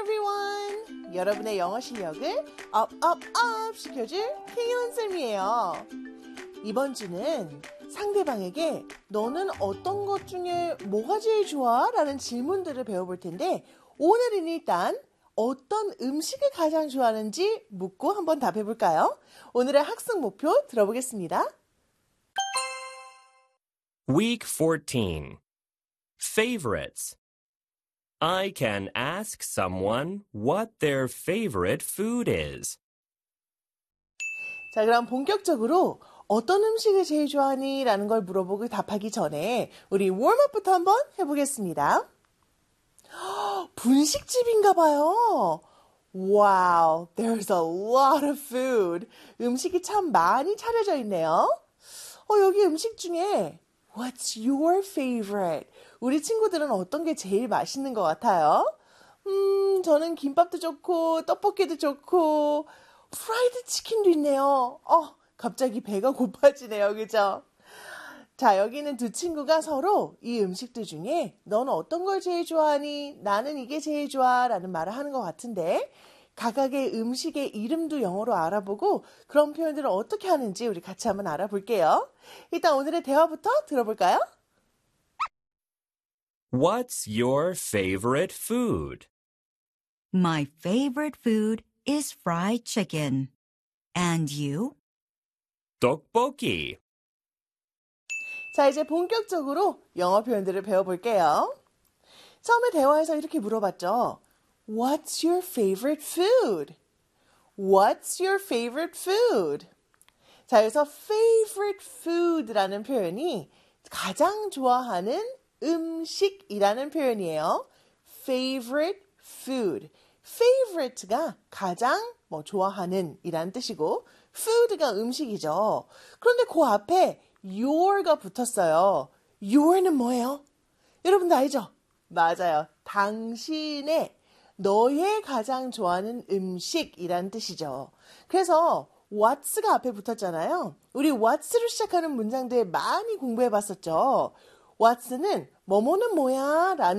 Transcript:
everyone! 여러분의 영어 실력을 업 시켜줄 케이런 쌤이에요. 이번 주는 상대방에게 너는 어떤 것 중에 뭐가 제일 좋아? 라는 질문들을 배워볼 텐데 오늘은 일단 어떤 음식을 가장 좋아하는지 묻고 한번 답해볼까요? 오늘의 학습 목표 들어보겠습니다. Week 14. Favorites. I can ask someone what their favorite food is. 자, 그럼 본격적으로 어떤 음식을 제일 좋아하니? 라는 걸 물어보고 답하기 전에 우리 웜업부터 한번 해보겠습니다. 분식집인가 봐요. Wow, there's a lot of food. 음식이 참 많이 차려져 있네요. 여기 음식 중에 What's your favorite? 우리 친구들은 어떤 게 제일 맛있는 것 같아요? 저는 김밥도 좋고 떡볶이도 좋고 프라이드 치킨도 있네요. 갑자기 배가 고파지네요. 그죠? 자, 여기 있는 두 친구가 서로 이 음식들 중에 너는 어떤 걸 제일 좋아하니? 나는 이게 제일 좋아 라는 말을 하는 것 같은데 각각의 음식의 이름도 영어로 알아보고 그런 표현들을 어떻게 하는지 우리 같이 한번 알아볼게요. 일단 오늘의 대화부터 들어볼까요? What's your favorite food? My favorite food is fried chicken. And you? 떡볶이. 자, 이제 본격적으로 영어 표현들을 배워볼게요. 처음에 대화에서 이렇게 물어봤죠. What's your favorite food? What's your favorite food? 자, 여기서 favorite food라는 표현이 가장 좋아하는 음식이라는 표현이에요. favorite food. favorite가 가장 좋아하는 이라는 뜻이고 food가 음식이죠. 그런데 그 앞에 your가 붙었어요. your는 뭐예요? 여러분도 알죠? 맞아요. 당신의, 너의 가장 좋아하는 음식이란 뜻이죠. 그래서 what's가 앞에 붙었잖아요. 우리 what's로 시작하는 문장들 많이 공부해봤었죠. what's는 뭐뭐는 뭐야 라는